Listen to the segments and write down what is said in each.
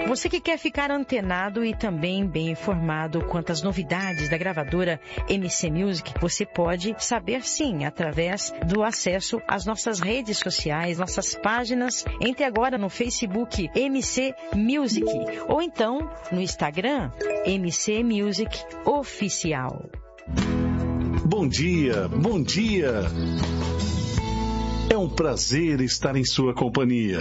Você que quer ficar antenado e também bem informado quanto às novidades da gravadora MC Music, você pode saber sim, através do acesso às nossas redes sociais, nossas páginas. Entre agora no Facebook MC Music ou então no Instagram MC Music Oficial. Bom dia, bom dia. É um prazer estar em sua companhia.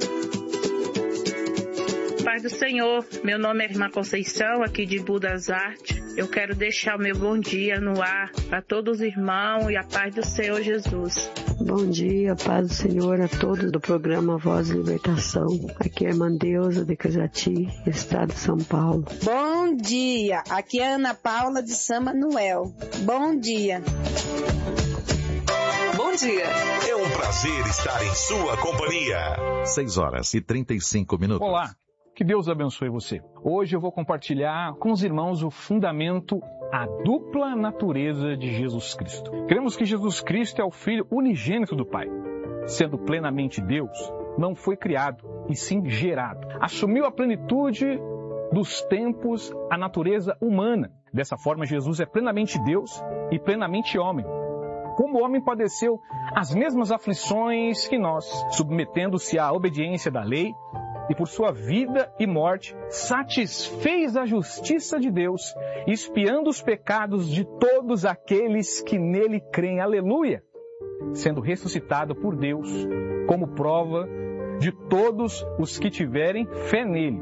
Paz do Senhor, meu nome é Irmã Conceição, aqui de Budas Artes. Eu quero deixar o meu bom dia no ar para todos os irmãos e a paz do Senhor Jesus. Bom dia, paz do Senhor a todos do programa Voz de Libertação. Aqui é a irmã Deusa de Cajati, estado de São Paulo. Bom dia, aqui é a Ana Paula de São Manuel. Bom dia. Bom dia. É um prazer estar em sua companhia. 6h35. Olá, que Deus abençoe você. Hoje eu vou compartilhar com os irmãos o fundamento, a dupla natureza de Jesus Cristo. Cremos que Jesus Cristo é o Filho unigênito do Pai. Sendo plenamente Deus, não foi criado, e sim gerado. Assumiu a plenitude dos tempos, a natureza humana. Dessa forma, Jesus é plenamente Deus e plenamente homem. Como o homem padeceu as mesmas aflições que nós, submetendo-se à obediência da lei, e por sua vida e morte, satisfez a justiça de Deus, expiando os pecados de todos aqueles que nele creem. Aleluia! Sendo ressuscitado por Deus, como prova de todos os que tiverem fé nele.